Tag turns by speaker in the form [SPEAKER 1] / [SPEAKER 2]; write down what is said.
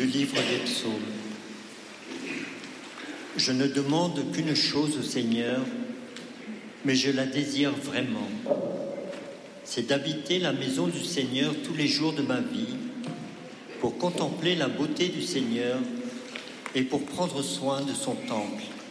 [SPEAKER 1] Du livre des Psaumes. Je ne demande qu'une chose au Seigneur, mais je la désire vraiment. C'est d'habiter la maison du Seigneur tous les jours de ma vie, pour contempler la beauté du Seigneur et pour prendre soin de son temple.